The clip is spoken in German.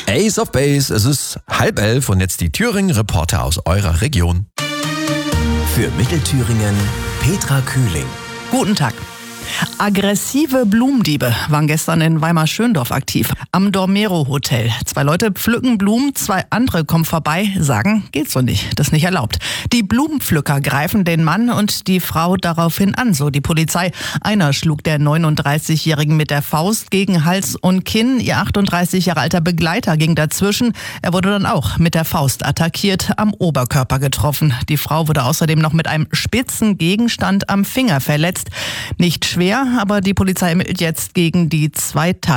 Ace of Base, es ist 10:30 und jetzt die Thüringen-Reporter aus eurer Region. Für Mittelthüringen Petra Kühling. Guten Tag. Aggressive Blumendiebe waren gestern in Weimar-Schöndorf aktiv. Am Dormero Hotel. 2 Leute pflücken Blumen, 2 andere kommen vorbei, sagen, geht so nicht, das ist nicht erlaubt. Die Blumenpflücker greifen den Mann und die Frau daraufhin an, so die Polizei. Einer schlug der 39-Jährigen mit der Faust gegen Hals und Kinn. Ihr 38 Jahre alter Begleiter ging dazwischen. Er wurde dann auch mit der Faust attackiert, am Oberkörper getroffen. Die Frau wurde außerdem noch mit einem spitzen Gegenstand am Finger verletzt. Nicht schwer, aber die Polizei ermittelt jetzt gegen die 2